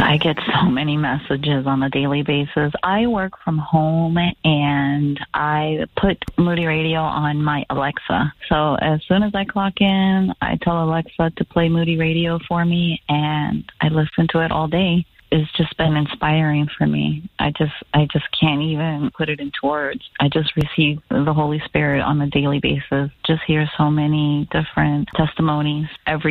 I get so many messages on a daily basis. I work from home, and I put Moody Radio on my Alexa. So as soon as I clock in, I tell Alexa to play Moody Radio for me, and I listen to it all day. It's just been inspiring for me. I just can't even put it into words. I just receive the Holy Spirit on a daily basis. Just hear so many different testimonies every